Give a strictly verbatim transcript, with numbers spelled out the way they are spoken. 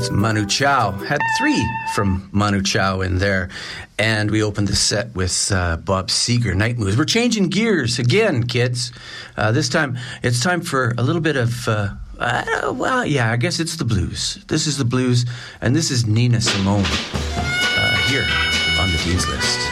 Manu Chao. Had three from Manu Chao in there. And we opened the set with uh, Bob Seger, Night Moves. We're changing gears again, kids. Uh, this time, it's time for a little bit of, uh, uh, well, yeah, I guess it's the blues. This is the blues, and this is Nina Simone uh, here on the Dean's List.